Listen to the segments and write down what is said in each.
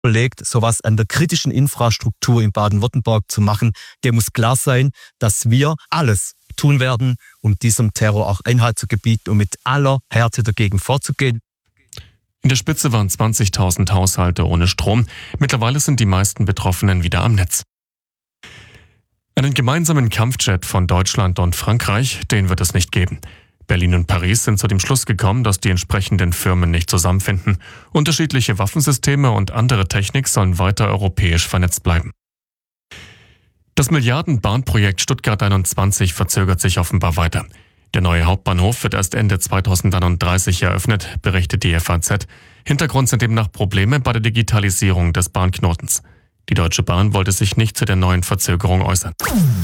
überlegt, sowas an der kritischen Infrastruktur in Baden-Württemberg zu machen, dem muss klar sein, dass wir alles tun werden, um diesem Terror auch Einhalt zu gebieten und mit aller Härte dagegen vorzugehen. In der Spitze waren 20.000 Haushalte ohne Strom. Mittlerweile sind die meisten Betroffenen wieder am Netz. Einen gemeinsamen Kampfjet von Deutschland und Frankreich, den wird es nicht geben. Berlin und Paris sind zu dem Schluss gekommen, dass die entsprechenden Firmen nicht zusammenfinden. Unterschiedliche Waffensysteme und andere Technik sollen weiter europäisch vernetzt bleiben. Das Milliarden-Bahnprojekt Stuttgart 21 verzögert sich offenbar weiter. Der neue Hauptbahnhof wird erst Ende 2031 eröffnet, berichtet die FAZ. Hintergrund sind demnach Probleme bei der Digitalisierung des Bahnknotens. Die Deutsche Bahn wollte sich nicht zu der neuen Verzögerung äußern.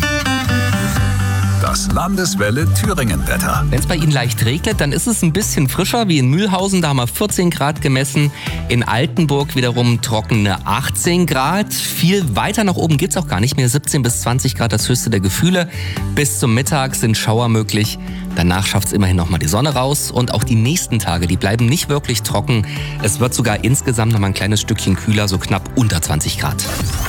Das Landeswelle Thüringen-Wetter. Wenn es bei Ihnen leicht regnet, dann ist es ein bisschen frischer wie in Mühlhausen. Da haben wir 14 Grad gemessen. In Altenburg wiederum trockene 18 Grad. Viel weiter nach oben geht's auch gar nicht mehr. 17 bis 20 Grad das höchste der Gefühle. Bis zum Mittag sind Schauer möglich. Danach schafft's immerhin nochmal die Sonne raus. Und auch die nächsten Tage, die bleiben nicht wirklich trocken. Es wird sogar insgesamt nochmal ein kleines Stückchen kühler, so knapp unter 20 Grad.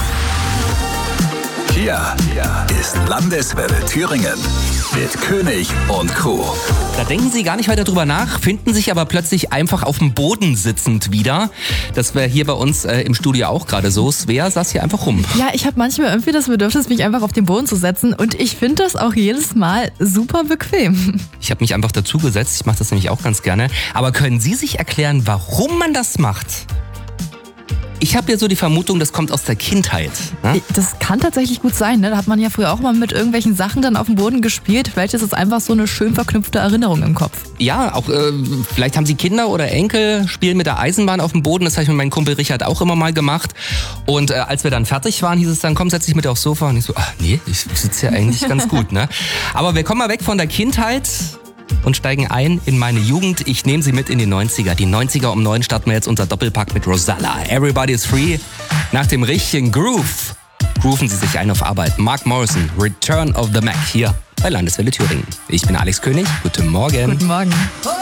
Hier ist Landeswelle Thüringen mit König und Crew. Da denken Sie gar nicht weiter drüber nach, finden sich aber plötzlich einfach auf dem Boden sitzend wieder. Das wäre hier bei uns im Studio auch gerade so. Svea saß hier einfach rum. Ja, ich habe manchmal irgendwie das Bedürfnis, mich einfach auf den Boden zu setzen und ich finde das auch jedes Mal super bequem. Ich habe mich einfach dazu gesetzt, ich mache das nämlich auch ganz gerne. Aber können Sie sich erklären, warum man das macht? Ich habe ja so die Vermutung, das kommt aus der Kindheit. Ne? Das kann tatsächlich gut sein, ne? Da hat man ja früher auch mal mit irgendwelchen Sachen dann auf dem Boden gespielt. Vielleicht ist es einfach so eine schön verknüpfte Erinnerung im Kopf. Ja, auch vielleicht haben Sie Kinder oder Enkel, spielen mit der Eisenbahn auf dem Boden. Das habe ich mit meinem Kumpel Richard auch immer mal gemacht. Und als wir dann fertig waren, hieß es dann, komm, setz dich mit aufs Sofa. Und ich so, nee, ich sitze ja eigentlich ganz gut. Ne? Aber wir kommen mal weg von der Kindheit und steigen ein in meine Jugend. Ich nehme Sie mit in die 90er. Die 90er um 9 starten wir jetzt unser Doppelpack mit Rosalla. Everybody's Free. Nach dem richtigen Groove grooven Sie sich ein auf Arbeit. Mark Morrison, Return of the Mac hier bei Landeswelle Thüringen. Ich bin Alex König. Guten Morgen. Guten Morgen.